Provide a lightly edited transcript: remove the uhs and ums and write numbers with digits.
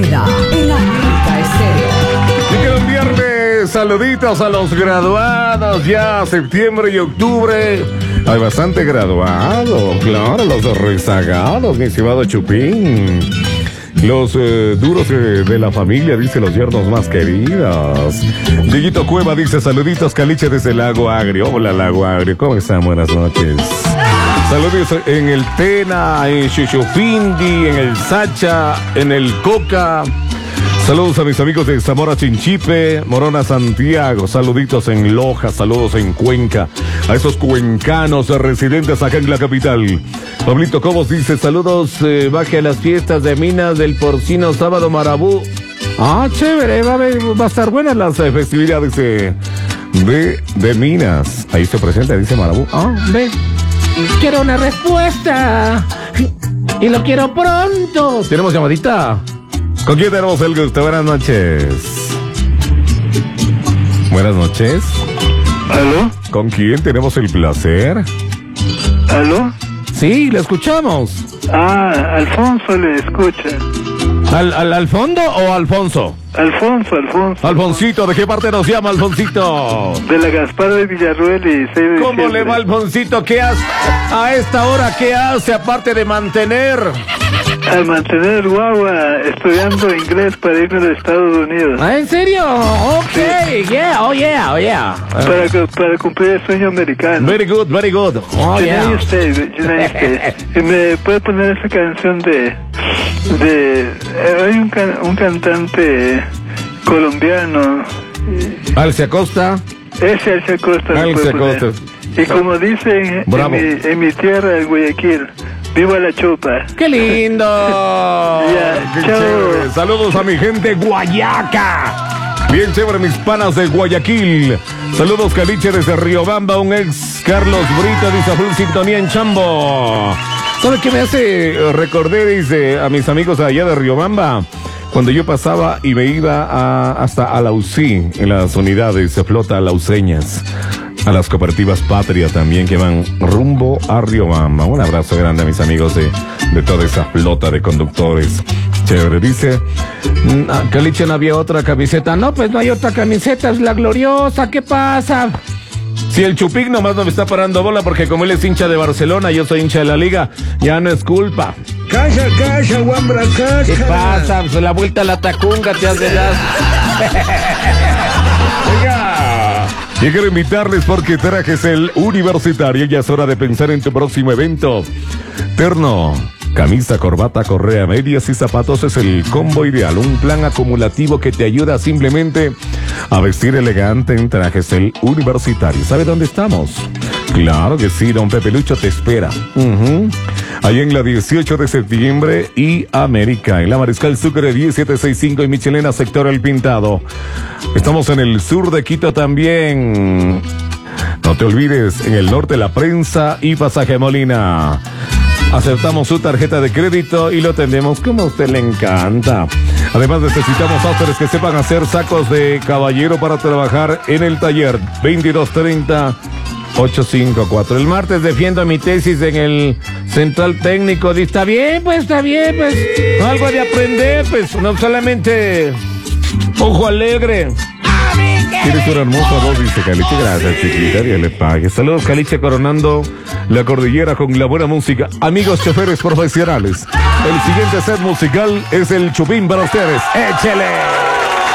queda en América Estéreo. Y que el viernes, saluditos a los graduados, ya septiembre y octubre. Hay bastante graduados, claro, los rezagados, mi estimado Chupín. Los duros de la familia, dice los yernos más queridos. Dieguito Cueva dice, saluditos Caliche desde Lago Agrio. Hola Lago Agrio, ¿cómo están? Buenas noches. Saludos en el Tena, en Chichofindi, en el Sacha, en el Coca. Saludos a mis amigos de Zamora Chinchipe, Morona Santiago, saluditos en Loja, saludos en Cuenca, a esos cuencanos residentes acá en la capital. Pablito Cobos dice, saludos, baje a las fiestas de Minas del Porcino Sábado Marabú. Ah, chévere, va a estar buenas las festividades de Minas. Ahí se presenta, dice Marabú. Ah, ve, quiero una respuesta y lo quiero pronto. ¿Tenemos llamadita? ¿Con quién tenemos el gusto? Buenas noches. Buenas noches. ¿Aló? ¿Con quién tenemos el placer? ¿Aló? Sí, le escuchamos. Ah, Alfonso le escucha. ¿Al fondo o Alfonso? Alfonso. Alfoncito, ¿de qué parte nos llama Alfoncito? De la Gaspar de Villarruel y 6 de ¿Cómo diciembre. le va Alfoncito? ¿Qué hace a esta hora? ¿Qué hace aparte de mantener? Al mantener el guagua estudiando inglés para irme a los Estados Unidos. ¿Ah, en serio? Ok, Sí. yeah. Para cumplir el sueño americano. Very good. Oh, yeah. United States. Y me puede poner esa canción hay un cantante colombiano. Alcia Costa. Ese Alcia Costa. me Alcia puede poner. Costa. Y como dicen en mi tierra, en Guayaquil, ¡viva la chupa! ¡Qué lindo! Qué chao. chévere. Saludos a mi gente Guayaca. Bien chévere, mis panas de Guayaquil. Saludos Caliche desde Riobamba, un ex Carlos Brito dice full sintonía en Chambo. ¿Sabe qué me hace? Recordé, dice, a mis amigos allá de Riobamba, cuando yo pasaba y me iba hasta a la UCI, en las unidades de flota lauseñas, a las cooperativas Patria también que van rumbo a Riobamba. Un abrazo grande a mis amigos de toda esa flota de conductores. Chévere, dice, Caliche, no había otra camiseta. No, pues no hay otra camiseta, es la gloriosa, ¿qué pasa? si el Chupín nomás no me está parando bola porque como él es hincha de Barcelona, yo soy hincha de la Liga, ya no es culpa. Calla, guambra, calla. ¿Qué pasa? Pues la vuelta a la tacunga te has de dar. Venga, yo quiero invitarles porque trajes el universitario. Ya es hora de pensar en tu próximo evento. Terno, camisa, corbata, correa, medias y zapatos es el combo ideal. Un plan acumulativo que te ayuda simplemente a vestir elegante en trajes el universitario. ¿Sabe dónde estamos? Claro que sí, don Pepe Lucho te espera. Ahí en la 18 de septiembre y América, en la Mariscal Sucre 1765 y Michelena, sector El Pintado. Estamos en el sur de Quito también. No te olvides, en el norte La Prensa y Pasaje Molina. Aceptamos su tarjeta de crédito y lo tendemos como a usted le encanta. Además necesitamos autores que sepan hacer sacos de caballero para trabajar en el taller 2230-854. El martes defiendo mi tesis en el Central Técnico. Está bien, pues, algo de aprender, pues, no solamente ojo alegre. Tienes una hermosa voz, dice Caliche. Gracias, chiquita, Dios le pague. Saludos, Caliche, coronando la cordillera con la buena música. Amigos choferes profesionales, el siguiente set musical es el Chupín para ustedes. ¡Échele!